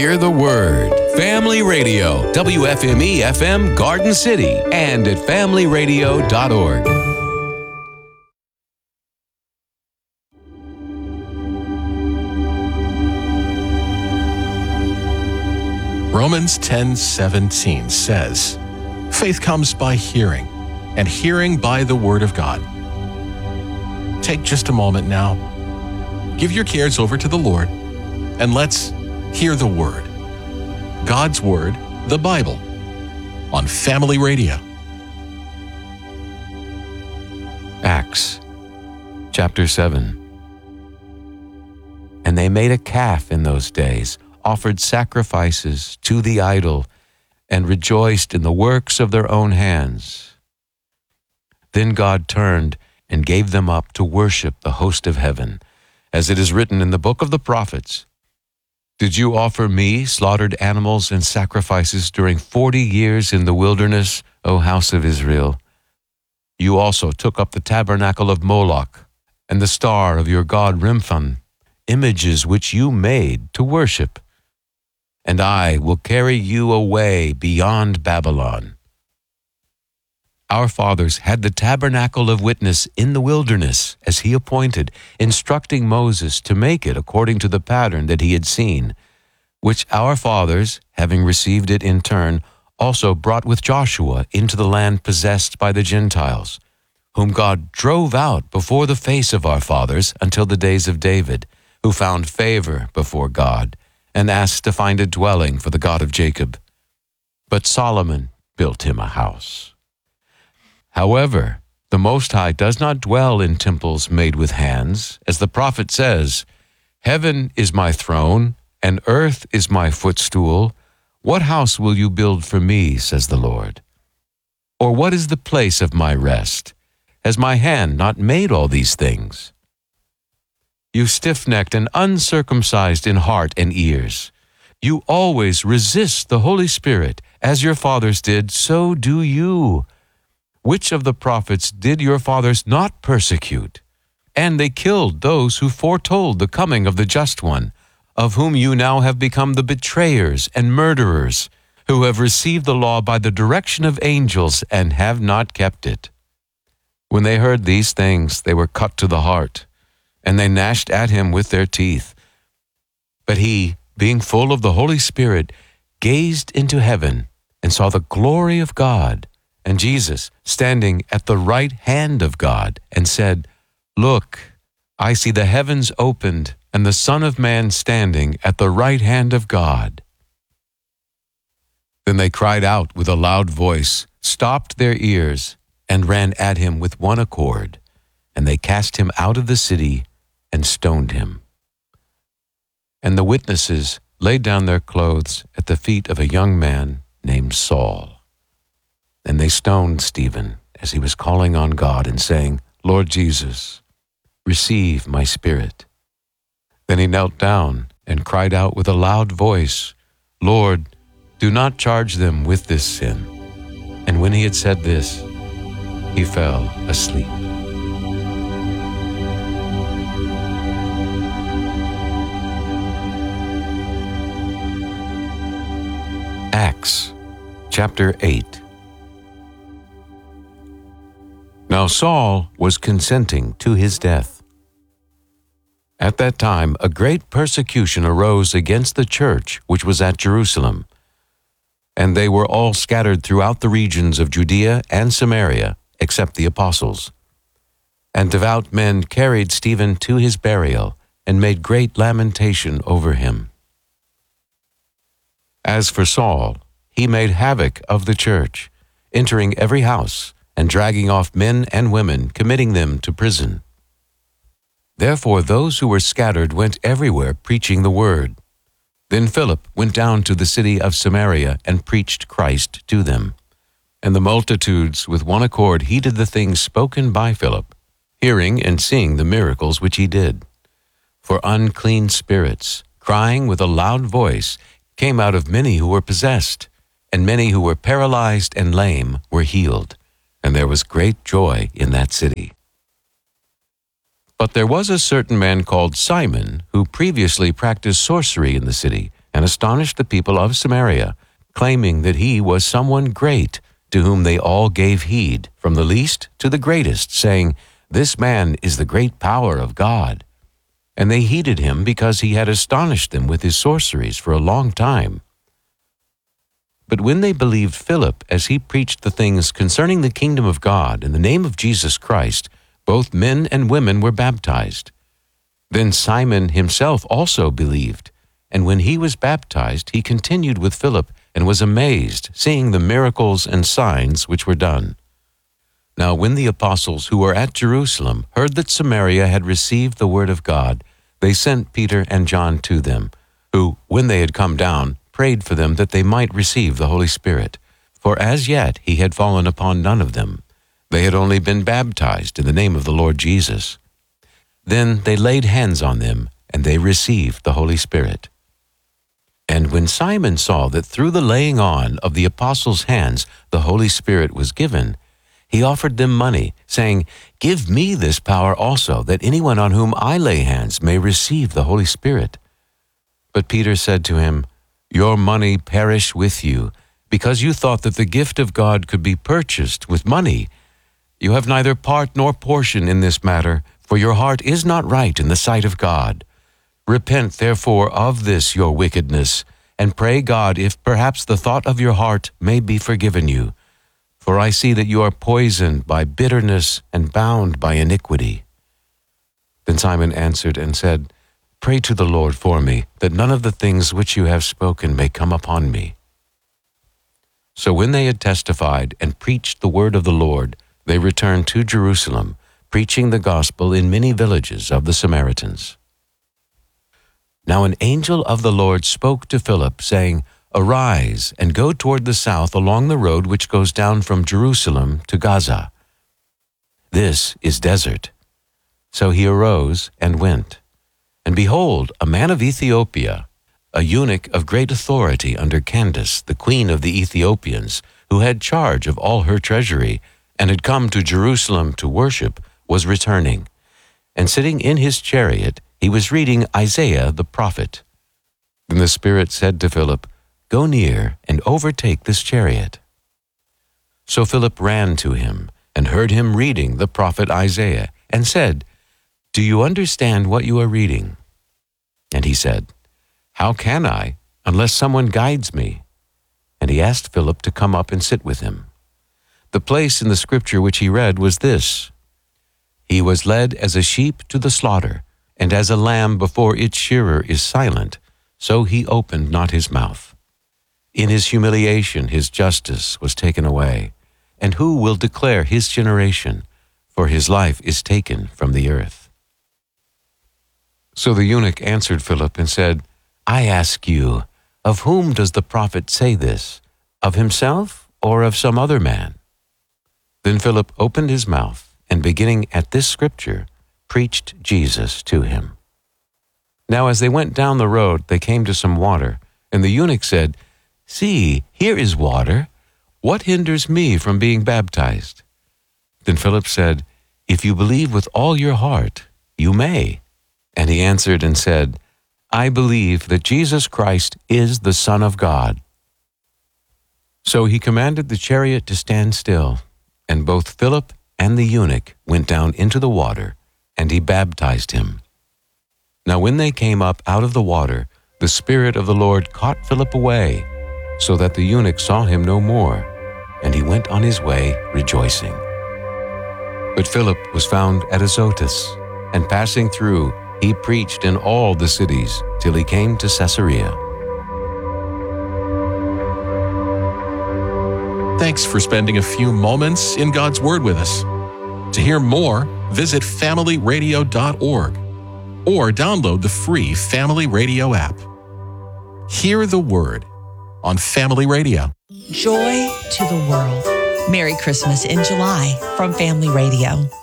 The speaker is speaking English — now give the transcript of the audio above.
Hear the Word. Family Radio, WFME FM Garden City, and at familyradio.org. Romans 10:17 says, "Faith comes by hearing, and hearing by the Word of God." Take just a moment now. Give your cares over to the Lord, and let's hear the Word. God's Word, the Bible, on Family Radio. Acts chapter 7. And they made a calf in those days, offered sacrifices to the idol, and rejoiced in the works of their own hands. Then God turned and gave them up to worship the host of heaven, as it is written in the book of the prophets, "Did you offer me slaughtered animals and sacrifices during 40 years in the wilderness, O house of Israel? You also took up the tabernacle of Moloch and the star of your god Remphan, images which you made to worship. And I will carry you away beyond Babylon." Our fathers had the tabernacle of witness in the wilderness, as he appointed, instructing Moses to make it according to the pattern that he had seen, which our fathers, having received it in turn, also brought with Joshua into the land possessed by the Gentiles, whom God drove out before the face of our fathers until the days of David, who found favor before God, and asked to find a dwelling for the God of Jacob. But Solomon built him a house. However, the Most High does not dwell in temples made with hands, as the prophet says, "Heaven is my throne, and earth is my footstool. What house will you build for me, says the Lord? Or what is the place of my rest? Has my hand not made all these things? You stiff-necked and uncircumcised in heart and ears, you always resist the Holy Spirit, as your fathers did, so do you. Which of the prophets did your fathers not persecute? And they killed those who foretold the coming of the Just One, of whom you now have become the betrayers and murderers, who have received the law by the direction of angels and have not kept it." When they heard these things, they were cut to the heart, and they gnashed at him with their teeth. But he, being full of the Holy Spirit, gazed into heaven and saw the glory of God, and Jesus standing at the right hand of God, and said, "Look, I see the heavens opened, and the Son of Man standing at the right hand of God." Then they cried out with a loud voice, stopped their ears, and ran at him with one accord, and they cast him out of the city and stoned him. And the witnesses laid down their clothes at the feet of a young man named Saul. And they stoned Stephen as he was calling on God and saying, "Lord Jesus, receive my spirit." Then he knelt down and cried out with a loud voice, "Lord, do not charge them with this sin." And when he had said this, he fell asleep. Acts chapter 8. Now Saul was consenting to his death. At that time a great persecution arose against the church which was at Jerusalem, and they were all scattered throughout the regions of Judea and Samaria, except the apostles. And devout men carried Stephen to his burial, and made great lamentation over him. As for Saul, he made havoc of the church, entering every house, and dragging off men and women, committing them to prison. Therefore those who were scattered went everywhere preaching the word. Then Philip went down to the city of Samaria and preached Christ to them. And the multitudes with one accord heeded the things spoken by Philip, hearing and seeing the miracles which he did. For unclean spirits, crying with a loud voice, came out of many who were possessed, and many who were paralyzed and lame were healed, and there was great joy in that city. But there was a certain man called Simon, who previously practiced sorcery in the city, and astonished the people of Samaria, claiming that he was someone great, to whom they all gave heed, from the least to the greatest, saying, "This man is the great power of God." And they heeded him because he had astonished them with his sorceries for a long time. But when they believed Philip as he preached the things concerning the kingdom of God in the name of Jesus Christ, both men and women were baptized. Then Simon himself also believed, and when he was baptized, he continued with Philip and was amazed, seeing the miracles and signs which were done. Now when the apostles who were at Jerusalem heard that Samaria had received the word of God, they sent Peter and John to them, who, when they had come down, prayed for them that they might receive the Holy Spirit. For as yet he had fallen upon none of them. They had only been baptized in the name of the Lord Jesus. Then they laid hands on them, and they received the Holy Spirit. And when Simon saw that through the laying on of the apostles' hands the Holy Spirit was given, he offered them money, saying, "Give me this power also, that anyone on whom I lay hands may receive the Holy Spirit." But Peter said to him, "Your money perish with you, because you thought that the gift of God could be purchased with money. You have neither part nor portion in this matter, for your heart is not right in the sight of God. Repent, therefore, of this your wickedness, and pray God if perhaps the thought of your heart may be forgiven you. For I see that you are poisoned by bitterness and bound by iniquity." Then Simon answered and said, "Pray to the Lord for me, that none of the things which you have spoken may come upon me." So when they had testified and preached the word of the Lord, they returned to Jerusalem, preaching the gospel in many villages of the Samaritans. Now an angel of the Lord spoke to Philip, saying, "Arise, and go toward the south along the road which goes down from Jerusalem to Gaza. This is desert." So he arose and went. And behold, a man of Ethiopia, a eunuch of great authority under Candace, the queen of the Ethiopians, who had charge of all her treasury, and had come to Jerusalem to worship, was returning. And sitting in his chariot, he was reading Isaiah the prophet. Then the Spirit said to Philip, "Go near and overtake this chariot." So Philip ran to him and heard him reading the prophet Isaiah, and said, "Do you understand what you are reading?" And he said, "How can I, unless someone guides me?" And he asked Philip to come up and sit with him. The place in the scripture which he read was this: "He was led as a sheep to the slaughter, and as a lamb before its shearer is silent, so he opened not his mouth. In his humiliation his justice was taken away. And who will declare his generation? For his life is taken from the earth." So the eunuch answered Philip and said, "I ask you, of whom does the prophet say this? Of himself or of some other man?" Then Philip opened his mouth, and beginning at this scripture, preached Jesus to him. Now as they went down the road, they came to some water, and the eunuch said, "See, here is water. What hinders me from being baptized?" Then Philip said, "If you believe with all your heart, you may." And he answered and said, "I believe that Jesus Christ is the Son of God." So he commanded the chariot to stand still, and both Philip and the eunuch went down into the water, and he baptized him. Now when they came up out of the water, the Spirit of the Lord caught Philip away, so that the eunuch saw him no more, and he went on his way rejoicing. But Philip was found at Azotus, and passing through, he preached in all the cities till he came to Caesarea. Thanks for spending a few moments in God's Word with us. To hear more, visit familyradio.org or download the free Family Radio app. Hear the Word on Family Radio. Joy to the world. Merry Christmas in July from Family Radio.